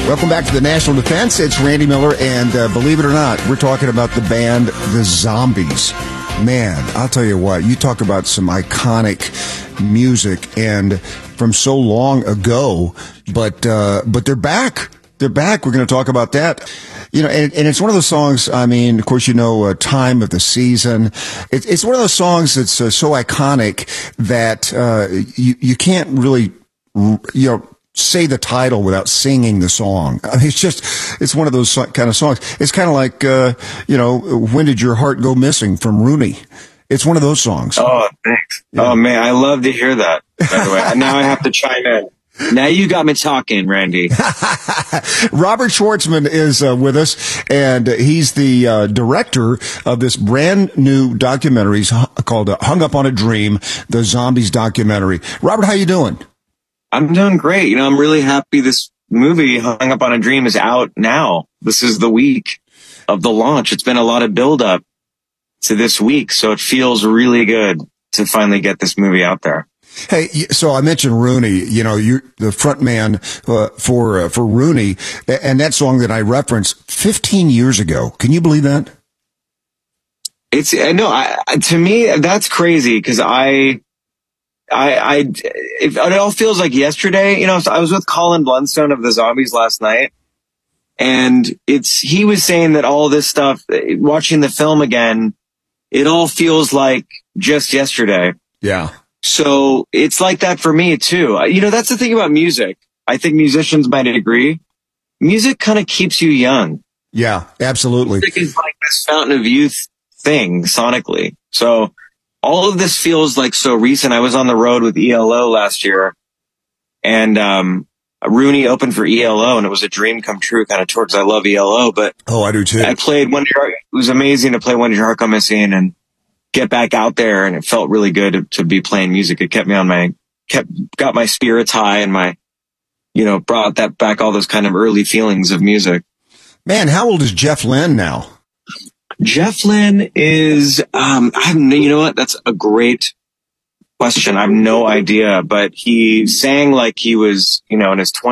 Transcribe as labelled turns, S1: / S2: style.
S1: Welcome back to the National Defense. It's Randy Miller, and believe it or not, we're talking about the band The Zombies. Man, I'll tell you what, you talk about some iconic music and from so long ago, but they're back. They're back. We're going to talk about that. You know, and it's one of those songs, I mean, of course, you know, Time of the Season. It's one of those songs that's so iconic that you can't really, you know, say the title without singing the song. I mean, it's one of those kind of songs. It's kind of like, you know, When Did Your Heart Go Missing from Rooney. It's one of those songs.
S2: Oh, thanks. Yeah. Oh, man, I love to hear that, by the way. Now I have to chime in. Now you got me talking, Randy.
S1: Robert Schwartzman is with us, and he's the director of this brand new documentary called Hung Up on a Dream, the Zombies documentary. Robert, how you doing?
S2: I'm doing great. You know, I'm really happy this movie, Hung Up on a Dream, is out now. This is the week of the launch. It's been a lot of build up to this week, so it feels really good to finally get this movie out there.
S1: Hey, so I mentioned Rooney, you know, you're the front man for Rooney, and that song that I referenced 15 years ago. Can you believe that?
S2: To me, that's crazy because it all feels like yesterday. You know, I was with Colin Blunstone of the Zombies last night, and he was saying that all this stuff, watching the film again, it all feels like just yesterday.
S1: Yeah.
S2: So it's like that for me too. You know, that's the thing about music. I think musicians might agree. Music kind of keeps you young.
S1: Yeah, absolutely.
S2: Music is like this fountain of youth thing sonically. So all of this feels like so recent. I was on the road with ELO last year, and Rooney opened for ELO, and it was a dream come true kind of tour because I love ELO. But
S1: I do too.
S2: I played When Did Your Heart. It was amazing to play When Did Your Heart Go Missing and get back out there, and it felt really good to be playing music. It kept me got my spirits high, and brought that back, all those kind of early feelings of music.
S1: Man, how old is Jeff Lynne now?
S2: Jeff Lynne is, you know what? That's a great question. I have no idea, but he sang like he was, in his 20s.